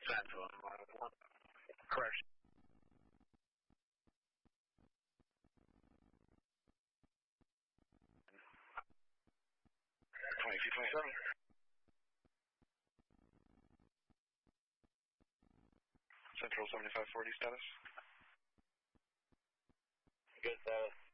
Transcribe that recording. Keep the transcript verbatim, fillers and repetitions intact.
Central, one. Correction. twenty-two twenty-seven. Central seventy-five forty status. Good status.